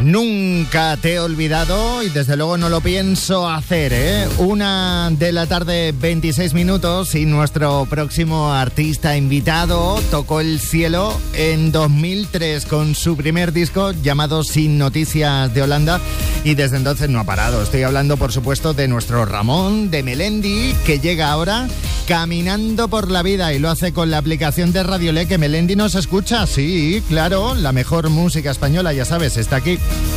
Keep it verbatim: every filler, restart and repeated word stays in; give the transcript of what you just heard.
Nunca te he olvidado y desde luego no lo pienso hacer, ¿eh? Una de la tarde, veintiséis minutos, y nuestro próximo artista invitado tocó el cielo en dos mil tres con su primer disco llamado Sin Noticias de Holanda, y desde entonces no ha parado. Estoy hablando, por supuesto, de nuestro Ramón, de Melendi, que llega ahora caminando por la vida y lo hace con la aplicación de Radiolé, que Melendi nos escucha. Sí, claro, la mejor música española, ya sabes, está aquí.